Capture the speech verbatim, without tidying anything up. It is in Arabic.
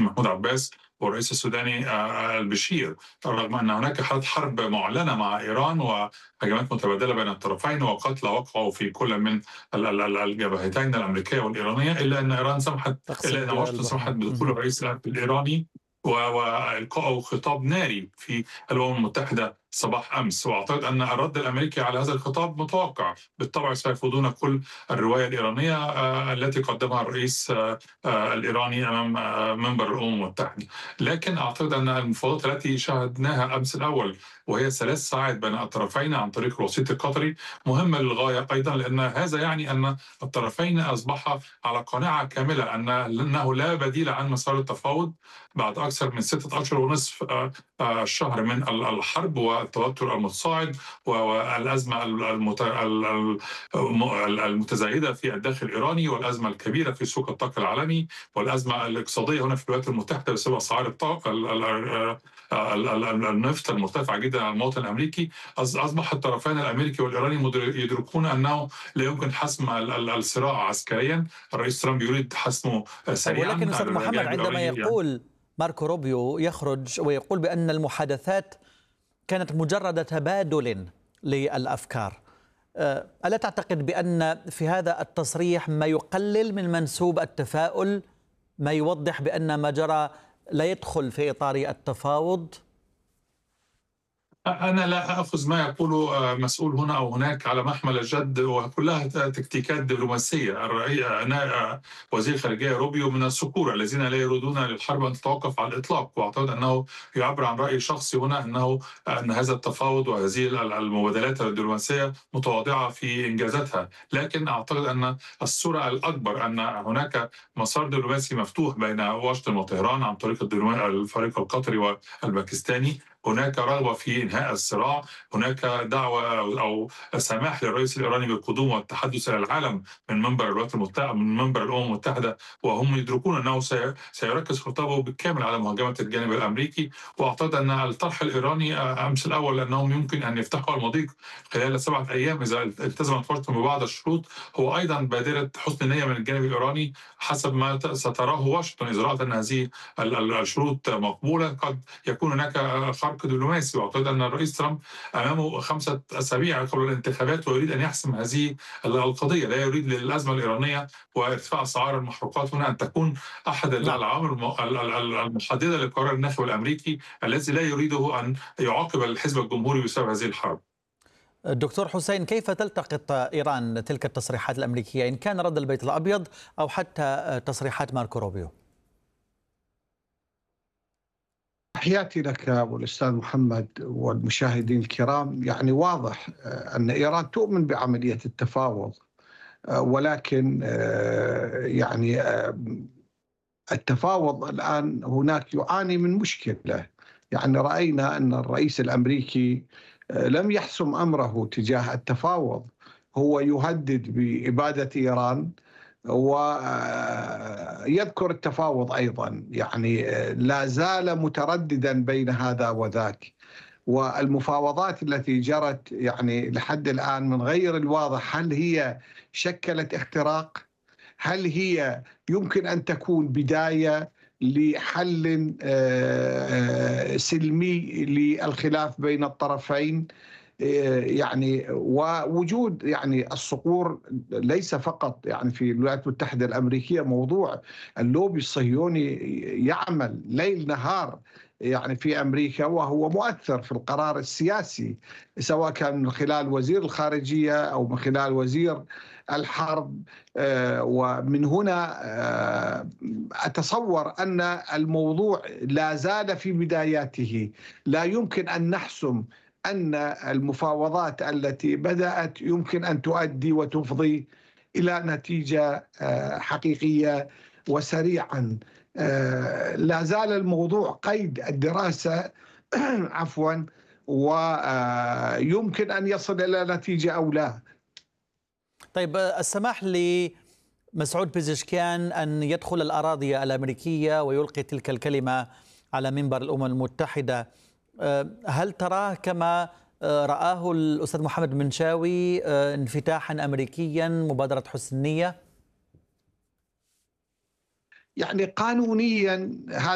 محمود عباس والرئيس السوداني آه، البشير، رغم أن هناك حالة حرب معلنة مع إيران وهجمات متبادلة بين الطرفين وقتلى وقعوا في كل من ال- ال- ال- الجبهتين الأمريكية والإيرانية، إلا أن إيران سمحت إلا أن تقصد واشنطن سمحت البرهان. بدخول مهم. الرئيس الإيراني و- وإلقائه خطاب ناري في الأمم المتحدة صباح أمس. وأعتقد أن الرد الأمريكي على هذا الخطاب متوقع، بالطبع سيرفضون كل الرواية الإيرانية آه، التي قدمها الرئيس آه، آه، الإيراني أمام آه، منبر الأمم المتحدة. لكن أعتقد أن المفاوضات التي شاهدناها أمس الأول، وهي ثلاث ساعات بين الطرفين عن طريق الوسيط القطري، مهمة للغاية أيضا، لأن هذا يعني أن الطرفين أصبحا على قناعة كاملة أن أنه لا بديل عن مسار التفاوض بعد أكثر من ستة أشهر ونصف آه، آه، الشهر من ال- الحرب والتوتر المتصاعد و- والأزمة المت- ال- ال- الم- المتزايدة في الداخل الإيراني، والأزمة الكبيرة في سوق الطاقة العالمي، والأزمة الاقتصادية هنا في الولايات المتحدة بسبب أسعار الطاقة ال- ال- ال- ال- ال- النفط المرتفع جدا على المواطن الأمريكي. أص- أصبح الطرفين الأمريكي والإيراني مدر- يدركون أنه لا يمكن حسم ال- ال- الصراع عسكريا. الرئيس ترامب يريد حسمه طيب، سريعا ولكن على أستاذ محمد، الجانب عندما الإيراني يعني. يقول ماركو روبيو يخرج ويقول بأن المحادثات كانت مجرد تبادل للأفكار، أه، ألا تعتقد بأن في هذا التصريح ما يقلل من منسوب التفاؤل، ما يوضح بأن ما جرى لا يدخل في إطار التفاوض؟ أنا لا آخذ ما يقوله آه، مسؤول هنا أو هناك على محمل الجد، وكلها تكتيكات دبلوماسية. الرئي- أنا آه، وزير الخارجية روبيو من الصقور الذين لا يريدون للحرب أن تتوقف على الإطلاق، وأعتقد أنه يعبر عن رأي شخصي هنا أنه أن هذا التفاوض وهذه ال- المبادلات الدبلوماسية متواضعة في إنجازاتها. لكن أعتقد أن الصورة الأكبر أن هناك مسار دبلوماسي مفتوح بين واشنطن وطهران عن طريق الدبلوما- الفريق القطري والباكستاني. هناك رغبة في إنهاء الصراع، هناك دعوة أو سماح للرئيس الإيراني بالقدوم والتحدث إلى العالم من منبر الولايات المتحدة، من منبر الأمم المتحدة، وهم يدركون أنه سي- سيركز خطابه بالكامل على مهاجمة الجانب الأمريكي. وأعتقد أن الطرح الإيراني أمس الأول أنهم يمكن أن يفتحوا المضيق خلال سبعة أيام إذا التزمت واشنطن ببعض الشروط، هو أيضا بادرة حسن نية من الجانب الإيراني حسب ما ستراه واشنطن. إذا رأت أن هذه ال- ال- الشروط مقبولة، قد يكون هناك خرق دبلوماسي. واعتقد ان الرئيس ترامب امامه خمسه اسابيع قبل الانتخابات ويريد ان يحسم هذه القضيه، لا يريد للازمه الايرانيه وارتفاع اسعار المحروقات هنا ان تكون احد نعم. العوامل المحدده لقرار الناخب الامريكي الذي لا يريده ان يعاقب الحزب الجمهوري بسبب هذه الحرب. دكتور حسين، كيف تلتقط إيران تلك التصريحات الأمريكية، إن كان رد البيت الأبيض أو حتى تصريحات ماركو روبيو؟ تحياتي لك والأستاذ محمد والمشاهدين الكرام. يعني واضح آه، أن إيران تؤمن بعملية التفاوض، آه، ولكن آه، يعني آه، التفاوض الآن هناك يعاني من مشكلة. يعني رأينا أن الرئيس الأمريكي آه، لم يحسم أمره تجاه التفاوض، هو يهدد بإبادة إيران ويذكر التفاوض أيضا. يعني لا زال مترددا بين هذا وذاك، والمفاوضات التي جرت يعني لحد الآن من غير الواضح هل هي شكلت اختراق، هل هي يمكن أن تكون بداية لحل سلمي للخلاف بين الطرفين. يعني ووجود يعني الصقور ليس فقط يعني في الولايات المتحدة الأمريكية، موضوع اللوبي الصهيوني يعمل ليل نهار يعني في أمريكا، وهو مؤثر في القرار السياسي سواء كان من خلال وزير الخارجية أو من خلال وزير الحرب. ومن هنا أتصور أن الموضوع لا زال في بداياته، لا يمكن أن نحسم أن المفاوضات التي بدأت يمكن أن تؤدي وتفضي إلى نتيجة حقيقية وسريعا. لا زال الموضوع قيد الدراسة عفوا، ويمكن أن يصل إلى نتيجة أو لا. طيب، السماح لمسعود بيزشكيان أن يدخل الأراضي الأمريكية ويلقي تلك الكلمة على منبر الأمم المتحدة، هل تراه كما رآه الأستاذ محمد منشاوي انفتاحا أمريكيا، مبادرة حسن نية؟ يعني قانونيا